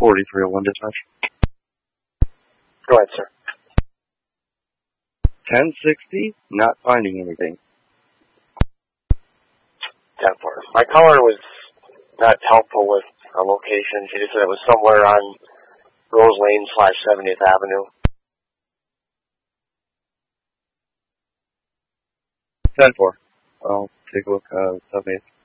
4301 dispatch. Go ahead, sir. 1060, not finding anything. 10-4. My caller was not helpful with a location. She just said it was somewhere on Rose Lane / 70th Avenue. 10-4. I'll take a look. 70th.